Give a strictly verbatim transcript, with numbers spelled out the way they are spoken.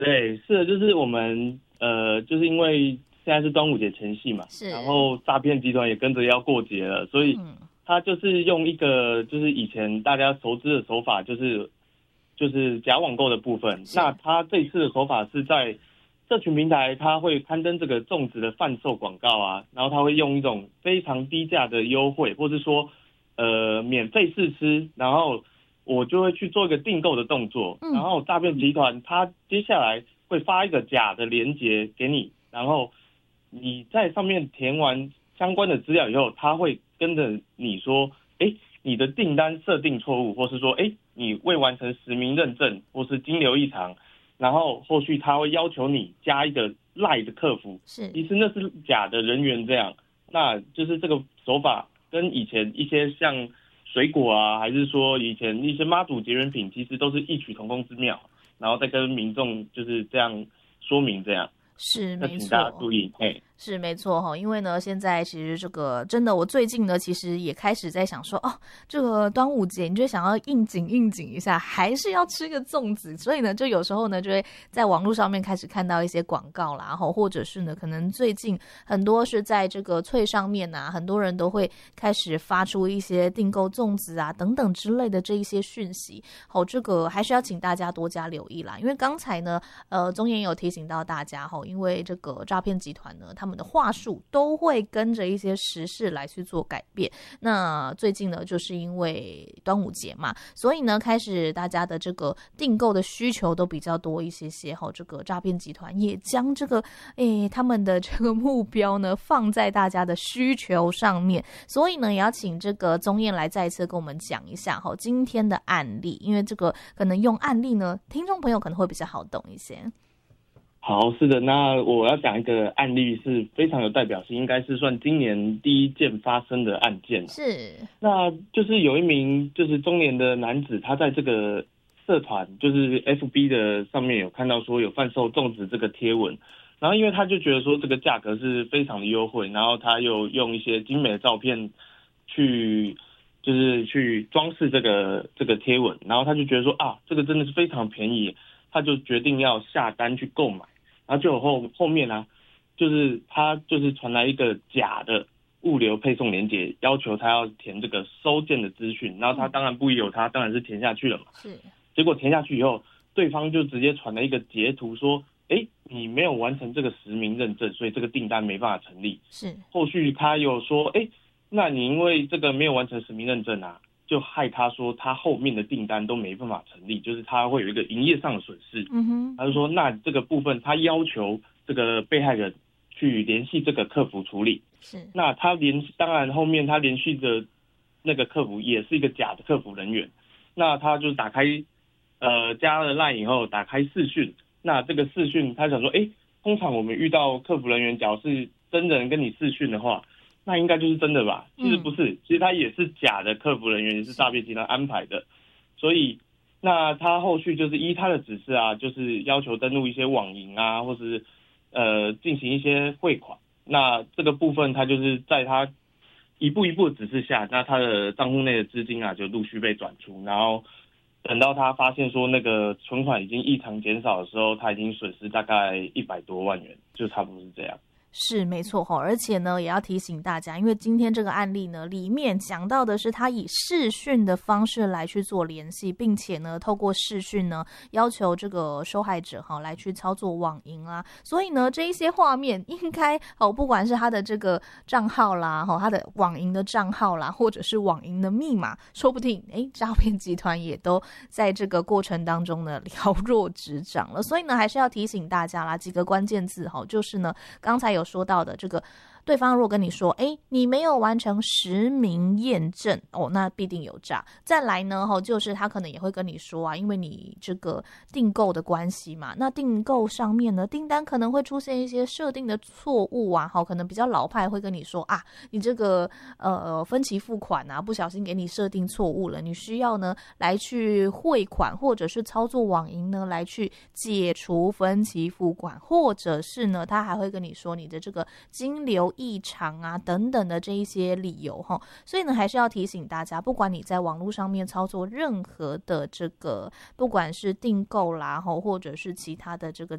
对，是的，就是我们呃，就是因为现在是端午节前夕嘛， 是， 然后诈骗集团也跟着要过节了，所以嗯， 他就是用一个就是以前大家熟知的手法，就是就是假网购的部分。 是， 那他这一次的手法是在社群平台，他会刊登这个粽子的贩售广告啊，然后他会用一种非常低价的优惠，或是说呃免费试吃，然后我就会去做一个订购的动作， 嗯， 然后诈骗集团他接下来会发一个假的链接给你，然后你在上面填完相关的资料以后，他会跟着你说，哎，你的订单设定错误，或是说，哎，你未完成实名认证，或是金流异常，然后后续他会要求你加一个赖的客服， 是， 其实那是假的人员这样，那就是这个手法跟以前一些像水果啊，还是说以前一些妈祖节缘品，其实都是异曲同工之妙，然后再跟民众就是这样说明这样， 是没那请大家错。 注意，哎。 是没错哈，因为呢，现在其实这个真的，我最近呢，其实也开始在想说，哦，这个端午节，你就想要应景应景一下，还是要吃个粽子，所以呢，就有时候呢，就会在网络上面开始看到一些广告啦，哈，或者是呢，可能最近很多是在这个脆上面啊，很多人都会开始发出一些订购粽子啊等等之类的这一些讯息，好，这个还是要请大家多加留意啦，因为刚才呢，呃，宗彦有提醒到大家哈，因为这个诈骗集团呢，他们的话术都会跟着一些时事来去做改变。那最近呢，就是因为端午节嘛，所以呢，开始大家的这个订购的需求都比较多一些些。哈，这个诈骗集团也将这个诶他们的这个目标呢放在大家的需求上面，所以呢，也要请这个宗彦来再一次跟我们讲一下哈今天的案例，因为这个可能用案例呢，听众朋友可能会比较好懂一些。 好，是的，那我要讲一个案例是非常有代表性，应该是算今年第一件发生的案件。 是， 那就是有一名就是中年的男子，他在这个社团就是 F B 的上面有看到说有贩售粽子这个贴文，然后因为他就觉得说这个价格是非常的优惠，然后他又用一些精美的照片去就是去装饰这个这个贴文，然后他就觉得说啊，这个真的是非常便宜，他就决定要下单去购买。然后就后后面呢、啊，就是他就是传来一个假的物流配送连结，要求他要填这个收件的资讯，然后他当然不疑有他，当然是填下去了嘛。 是。 结果填下去以后，对方就直接传了一个截图说，哎，你没有完成这个实名认证，所以这个订单没办法成立。 是。 后续他又说，哎，那你因为这个没有完成实名认证啊，就害他说他后面的订单都没办法成立，就是他会有一个营业上的损失。 嗯哼， 他就说那这个部分他要求这个被害人去联系这个客服处理。 是， 那他联当然后面他联系的那个客服也是一个假的客服人员。那他就打开呃加了 LINE 以后打开视讯，那这个视讯他想说，哎，通常我们遇到客服人员，假如是真人跟你视讯的话，那应该就是真的吧？其实不是，嗯、其实他也是假的客服人员，也是诈骗集团安排的。所以，那他后续就是依他的指示啊，就是要求登录一些网银啊，或是呃进行一些汇款。那这个部分他就是在他一步一步的指示下，那他的账户内的资金啊就陆续被转出，然后等到他发现说那个存款已经异常减少的时候，他已经损失大概一百多万元，就差不多是这样。 是没错哈，而且呢，也要提醒大家，因为今天这个案例呢，里面讲到的是他以视讯的方式来去做联系，并且呢，透过视讯呢，要求这个受害者哈来去操作网银啊，所以呢，这一些画面应该哦，不管是他的这个账号啦，哈，他的网银的账号啦，或者是网银的密码，说不定哎，诈骗集团也都在这个过程当中呢了若指掌了，所以呢，还是要提醒大家啦，几个关键字哈，就是呢，刚才有说到的这个对方如果跟你说，哎，你没有完成实名验证哦，那必定有诈。再来呢，哈，就是他可能也会跟你说啊，因为你这个订购的关系嘛，那订购上面呢，订单可能会出现一些设定的错误啊，哈，可能比较老派会跟你说啊，你这个呃分期付款啊，不小心给你设定错误了，你需要呢来去汇款或者是操作网银呢来去解除分期付款，或者是呢，他还会跟你说你的这个金流异常啊等等的这一些理由哈，所以呢还是要提醒大家，不管你在网络上面操作任何的这个，不管是订购啦哈，或者是其他的这个